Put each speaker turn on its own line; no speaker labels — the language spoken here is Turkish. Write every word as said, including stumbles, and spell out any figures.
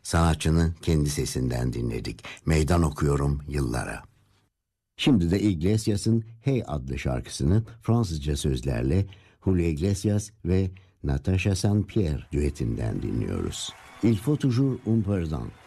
Sanatçının kendi sesinden dinledik. Meydan okuyorum yıllara. Şimdi de Iglesias'ın Hey adlı şarkısını Fransızca sözlerle Julio Iglesias ve Natasha Saint-Pierre düetinden dinliyoruz. Il faut toujours un pardon.